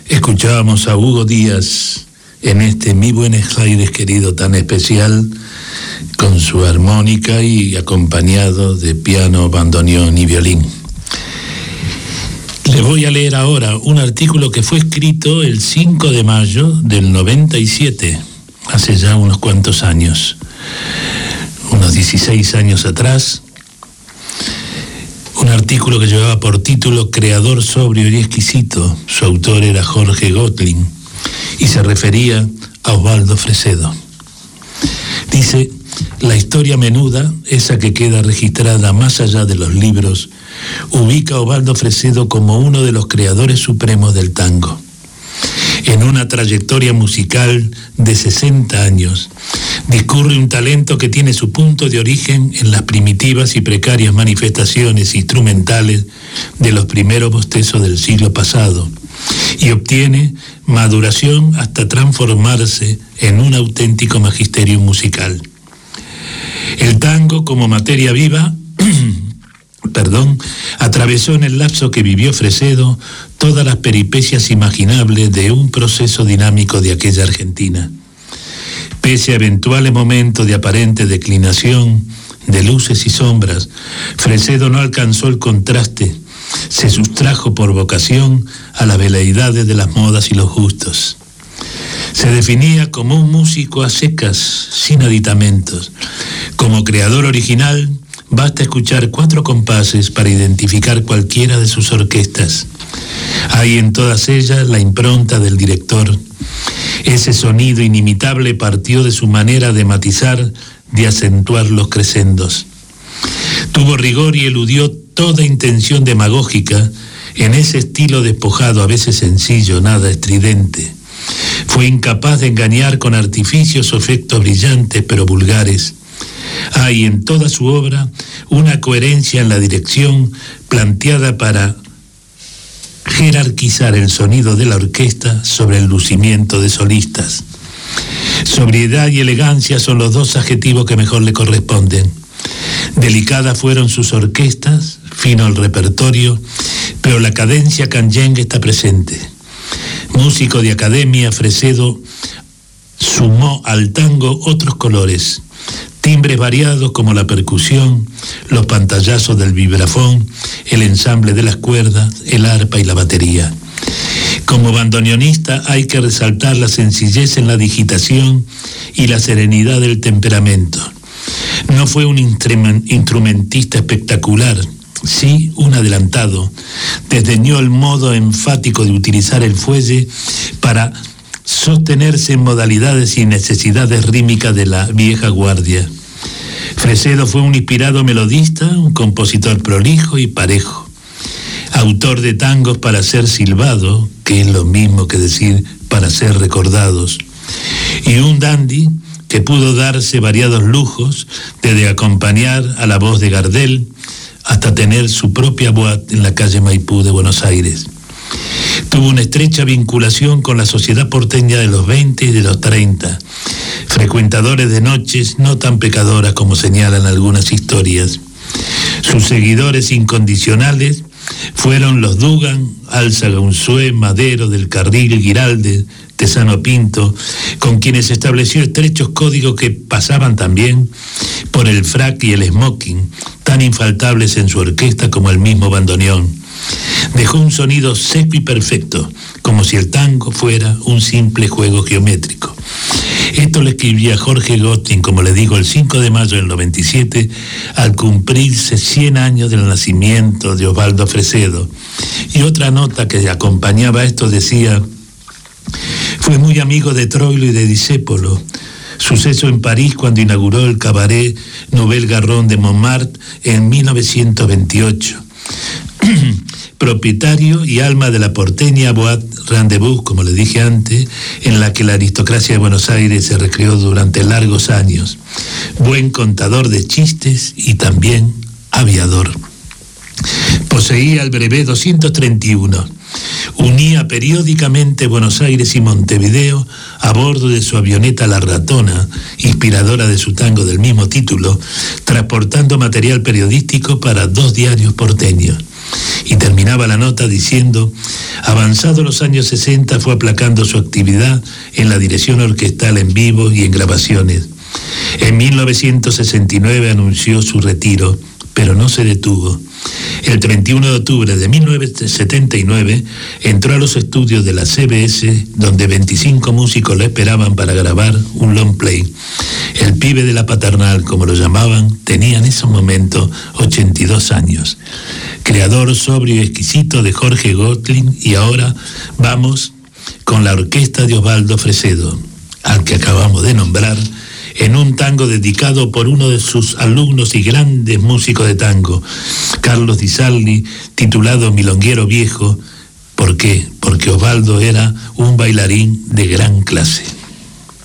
Escuchábamos a Hugo Díaz en este Mi Buenos Aires querido tan especial, con su armónica y acompañado de piano, bandoneón y violín. Les voy a leer ahora un artículo que fue escrito el 5 de mayo del 97, hace ya unos cuantos años, unos 16 años atrás. Un artículo que llevaba por título Creador sobrio y exquisito. Su autor era Jorge Gotling y se refería a Osvaldo Fresedo. Dice: la historia menuda, esa que queda registrada más allá de los libros, ubica a Osvaldo Fresedo como uno de los creadores supremos del tango. En una trayectoria musical de 60 años, discurre un talento que tiene su punto de origen en las primitivas y precarias manifestaciones instrumentales de los primeros bostezos del siglo pasado y obtiene maduración hasta transformarse en un auténtico magisterio musical. El tango, como materia viva, atravesó en el lapso que vivió Fresedo todas las peripecias imaginables de un proceso dinámico de aquella Argentina. Pese a eventuales momentos de aparente declinación, de luces y sombras, Fresedo no alcanzó el contraste, se sustrajo por vocación a las veleidades de las modas y los gustos. Se definía como un músico a secas, sin aditamentos. Como creador original, basta escuchar 4 compases para identificar cualquiera de sus orquestas. Hay en todas ellas la impronta del director. Ese sonido inimitable partió de su manera de matizar, de acentuar los crescendos. Tuvo rigor y eludió toda intención demagógica en ese estilo despojado, a veces sencillo, nada estridente. Fue incapaz de engañar con artificios o efectos brillantes pero vulgares. Hay en toda su obra una coherencia en la dirección planteada para jerarquizar el sonido de la orquesta sobre el lucimiento de solistas. Sobriedad y elegancia son los 2 adjetivos que mejor le corresponden. Delicadas fueron sus orquestas, fino el repertorio, pero la cadencia canyengue está presente. Músico de academia, Fresedo sumó al tango otros colores, timbres variados como la percusión, los pantallazos del vibrafón, el ensamble de las cuerdas, el arpa y la batería. Como bandoneonista hay que resaltar la sencillez en la digitación y la serenidad del temperamento. No fue un instrumentista espectacular, sí un adelantado. Desdeñó el modo enfático de utilizar el fuelle para sostenerse en modalidades y necesidades rítmicas de la vieja guardia. Fresedo fue un inspirado melodista, un compositor prolijo y parejo, autor de tangos para ser silbado, que es lo mismo que decir para ser recordados, y un dandy que pudo darse variados lujos, desde acompañar a la voz de Gardel hasta tener su propia boate en la calle Maipú de Buenos Aires. Tuvo una estrecha vinculación con la sociedad porteña de los 20 y de los 30, frecuentadores de noches no tan pecadoras como señalan algunas historias. Sus seguidores incondicionales fueron los Dugan, Álzaga Unzué, Madero, Del Carril, Giralde, Tesano Pinto, con quienes estableció estrechos códigos que pasaban también por el frac y el smoking, tan infaltables en su orquesta como el mismo bandoneón. Dejó un sonido seco y perfecto, como si el tango fuera un simple juego geométrico. Esto lo escribía Jorge Gotling, como le digo, el 5 de mayo del 97, al cumplirse 100 años del nacimiento de Osvaldo Fresedo. Y otra nota que acompañaba esto decía: fue muy amigo de Troilo y de Discépolo. Suceso en París cuando inauguró el cabaret Nouvelle Garron de Montmartre en 1928. Propietario y alma de la porteña Boate Rendezvous, como le dije antes, en la que la aristocracia de Buenos Aires se recreó durante largos años. Buen contador de chistes y también aviador. Poseía el brevet 231. Unía periódicamente Buenos Aires y Montevideo a bordo de su avioneta La Ratona, inspiradora de su tango del mismo título, transportando material periodístico para 2 diarios porteños. Y terminaba la nota diciendo: avanzados los años 60 fue aplacando su actividad en la dirección orquestal en vivo y en grabaciones. En 1969 anunció su retiro, pero no se detuvo. El 31 de octubre de 1979 entró a los estudios de la CBS, donde 25 músicos lo esperaban para grabar un long play. El pibe de la paternal, como lo llamaban, tenía en ese momento 82 años. Creador sobrio y exquisito de Jorge Gottlieb, y ahora vamos con la orquesta de Osvaldo Fresedo, al que acabamos de nombrar, en un tango dedicado por uno de sus alumnos y grandes músicos de tango, Carlos Di Sarli, titulado Milonguero Viejo. ¿Por qué? Porque Osvaldo era un bailarín de gran clase.